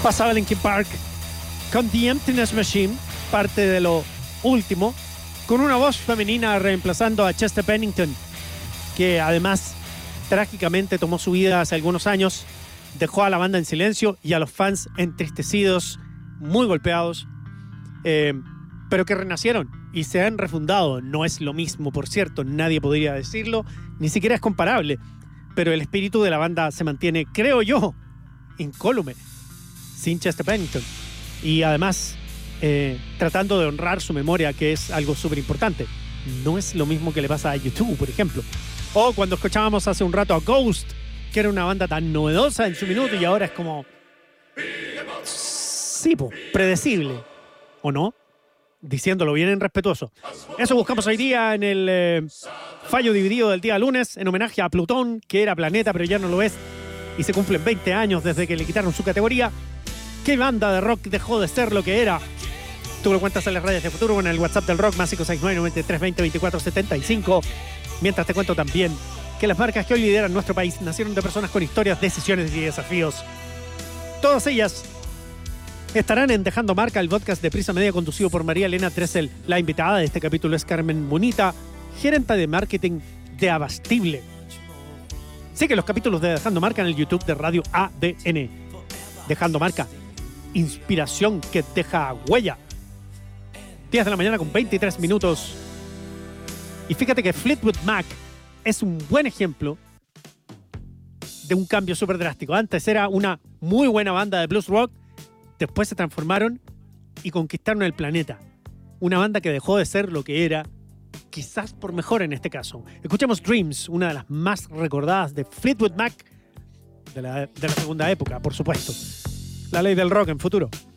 Pasaba Linkin Park con The Emptiness Machine, parte de lo último, con una voz femenina reemplazando a Chester Bennington, que además trágicamente tomó su vida hace algunos años, dejó a la banda en silencio y a los fans entristecidos, muy golpeados, pero que renacieron y se han refundado. No es lo mismo, por cierto, nadie podría decirlo, ni siquiera es comparable, pero el espíritu de la banda se mantiene, creo yo, incólume, sin Chester Bennington. Y además, tratando de honrar su memoria, que es algo súper importante. No es lo mismo que le pasa a YouTube, por ejemplo. O cuando escuchábamos hace un rato a Ghost, que era una banda tan novedosa en su minuto y ahora es como... sí, predecible. ¿O no? Diciéndolo bien en respetuoso. Eso buscamos hoy día en el fallo dividido del día lunes, en homenaje a Plutón, que era planeta, pero ya no lo es. Y se cumplen 20 años desde que le quitaron su categoría. ¿Qué banda de rock dejó de ser lo que era? Tú lo cuentas en las redes de futuro, en el WhatsApp del rock, más 569-9320-2475. Mientras te cuento también que las marcas que hoy lideran nuestro país nacieron de personas con historias, decisiones y desafíos. Todas ellas estarán en Dejando Marca, el podcast de Prisa Media conducido por María Elena Tressel. La invitada de este capítulo es Carmen Munita, gerente de marketing de Abastible. Sigue los capítulos de Dejando Marca en el YouTube de Radio ADN. Dejando Marca, inspiración que deja huella. 10 de la mañana con 23 minutos. Y fíjate que Fleetwood Mac es un buen ejemplo de un cambio súper drástico. Antes era una muy buena banda de blues rock, después se transformaron y conquistaron el planeta. Una banda que dejó de ser lo que era, quizás por mejor en este caso. Escuchemos Dreams, una de las más recordadas de Fleetwood Mac, de la segunda época, por supuesto. La ley del rock en futuro.